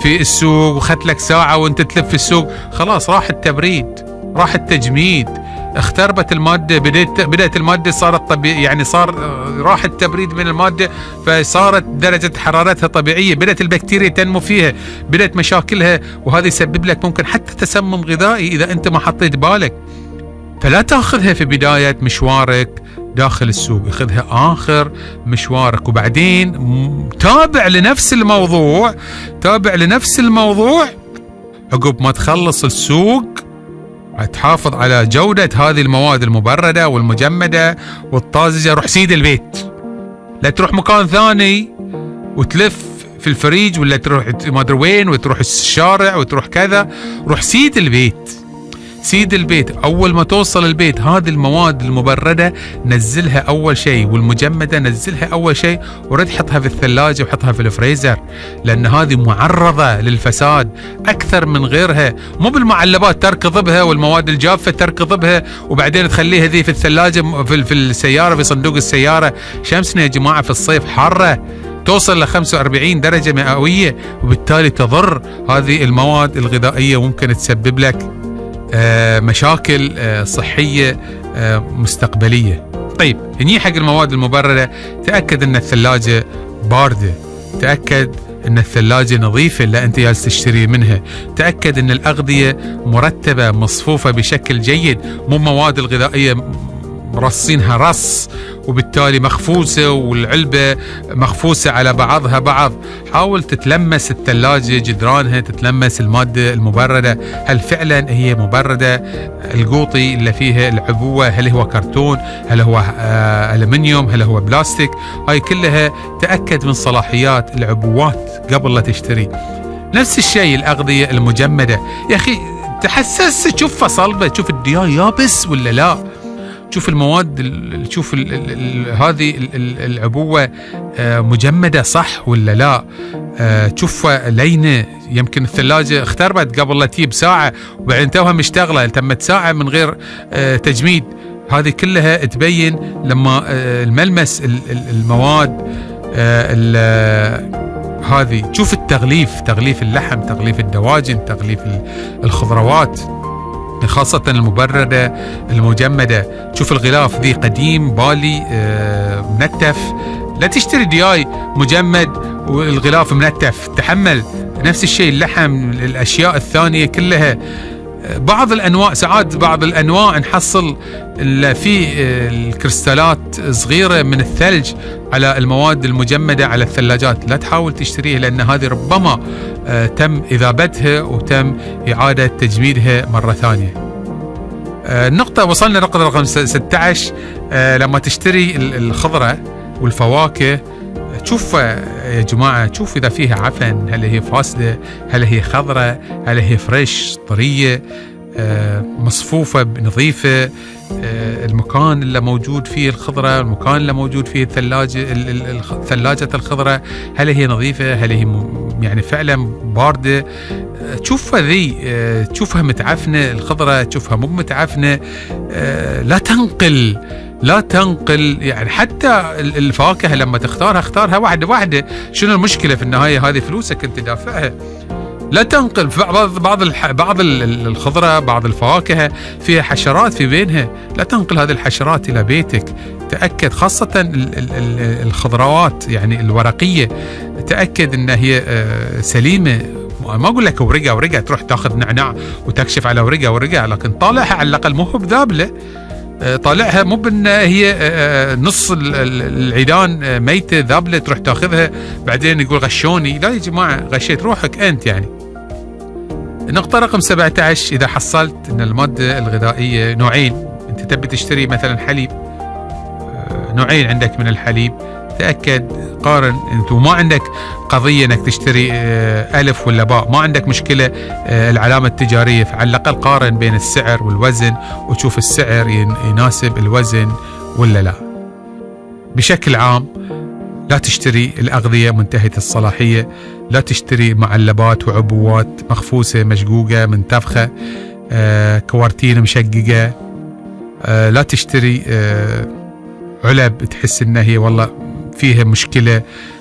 في السوق وخذت لك ساعة وانت تلف في السوق، خلاص راح التبريد، راح التجميد، اختربت المادة، بدأت المادة صارت طبيعية، يعني راح التبريد من المادة فصارت درجة حرارتها طبيعية، بدأت البكتيريا تنمو فيها، بدأت مشاكلها، وهذا يسبب لك ممكن حتى تسمم غذائي إذا أنت ما حطيت بالك. فلا تأخذها في بداية مشوارك داخل السوق، اخذها آخر مشوارك، وبعدين تابع لنفس الموضوع عقب ما تخلص السوق، تحافظ على جودة هذه المواد المبردة والمجمدة والطازجة. روح سيد البيت، لا تروح مكان ثاني وتلف في الفريج، ولا تروح ما ادري وين وتروح الشارع وتروح كذا. روح سيد البيت. أول ما توصل البيت هذه المواد المبردة نزلها أول شيء، والمجمدة نزلها أول شيء، ورد حطها في الثلاجة وحطها في الفريزر، لأن هذه معرضة للفساد أكثر من غيرها. مو بالمعلبات تركض بها والمواد الجافة تركض بها وبعدين تخليها ذي في الثلاجة في السيارة، في صندوق السيارة. شمسنا يا جماعة في الصيف حارة توصل ل 45 درجة مئوية، وبالتالي تضر هذه المواد الغذائية وممكن تسبب لك مشاكل صحية مستقبلية. طيب هني حق المواد المبردة، تأكد ان الثلاجة باردة، تأكد ان الثلاجة نظيفة اللي انت جالس تشتري منها، تأكد ان الأغذية مرتبة مصفوفة بشكل جيد، مو مواد الغذائية مرصينها رص وبالتالي مخفوسة والعلبة مخفوسة على بعضها بعض. حاول تتلمس الثلاجة جدرانها، تتلمس المادة المبردة، هل فعلا هي مبردة؟ القوطي اللي فيها العبوة هل هو كرتون، هل هو ألمنيوم، هل هو بلاستيك؟ هاي كلها تأكد من صلاحيات العبوات قبل لا تشتري. نفس الشيء الأغذية المجمدة، يا أخي تحسس، شوفها صلبة، شوف الدياي يابس ولا لا، شوف المواد، شوف هذه العبوة مجمدة صح ولا لا، تشوفها لينة، يمكن الثلاجة اختربت قبل لا تجيب ساعة وبعدين توها مشتغلة، تمت ساعة من غير تجميد. هذه كلها تبين لما الملمس المواد هذه. شوف التغليف، تغليف اللحم، تغليف الدواجن، تغليف الخضروات خاصة المبردة المجمدة. شوف الغلاف ذي قديم بالي منتف، لا تشتري دياي مجمد والغلاف منتف، تحمل. نفس الشيء اللحم، الأشياء الثانية كلها. بعض الأنواع، ساعات بعض الأنواع نحصل في الكريستالات صغيرة من الثلج على المواد المجمدة على الثلاجات، لا تحاول تشتريها لأن هذه ربما تم إذابتها وتم إعادة تجميدها مرة ثانية. النقطة وصلنا نقطة رقم 16. لما تشتري الخضرة والفواكه شوف يا جماعة، شوف إذا فيها عفن، هل هي فاسدة، هل هي خضرة، هل هي فريش طرية مصفوفة نظيفة، المكان اللي موجود فيه الخضرة، المكان اللي موجود فيه ثلاجة الخضرة، هل هي نظيفة، هل هي يعني فعلا باردة. تشوفها ذي، تشوفها متعفنة الخضرة، تشوفها مو متعفنة. لا تنقل يعني حتى الفواكه لما تختارها، اختارها واحدة. شنو المشكلة في النهاية؟ هذه فلوسك انت دافعها. لا تنقل بعض الخضرة، بعض الفواكه فيها حشرات في بينها، لا تنقل هذه الحشرات إلى بيتك. تأكد خاصة الخضروات يعني الورقية، تأكد أنها هي سليمة. ما أقول لك ورقة تروح تاخذ نعناع وتكشف على ورقة، لكن طالعها على الأقل مو بذابلة، طالعها مو بان هي نص العيدان ميته ذابله تروح تاخذها بعدين يقول غشوني. لا يا جماعه، غشيت روحك انت يعني. النقطه رقم 17، اذا حصلت ان الماده الغذائيه نوعين، انت تبي تشتري مثلا حليب، نوعين عندك من الحليب، تأكد قارن. انت ما عندك قضية انك تشتري ألف ولا باء، ما عندك مشكلة العلامة التجارية، فعلى الأقل قارن بين السعر والوزن وتشوف السعر يناسب الوزن ولا لا. بشكل عام لا تشتري الأغذية منتهية الصلاحية، لا تشتري معلبات وعبوات مخفوسة مشقوقة منتفخة، كوارتين مشققة. لا تشتري علب تحس انها هي والله فيها مشكلة